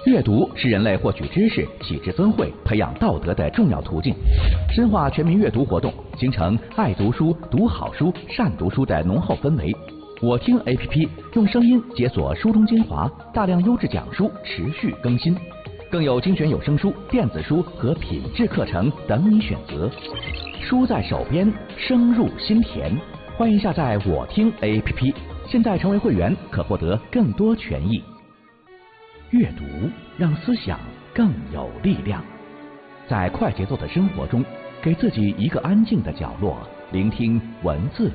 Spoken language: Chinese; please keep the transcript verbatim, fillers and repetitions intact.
阅读是人类获取知识、启智增慧、培养道德的重要途径。深化全民阅读活动，形成爱读书、读好书、善读书的浓厚氛围。我听 A P P 用声音解锁书中精华，大量优质讲书持续更新，更有精选有声书、电子书和品质课程等你选择。书在手边，声入心田。欢迎下载我听 A P P， 现在成为会员可获得更多权益。阅读让思想更有力量。在快节奏的生活中，给自己一个安静的角落，聆听文字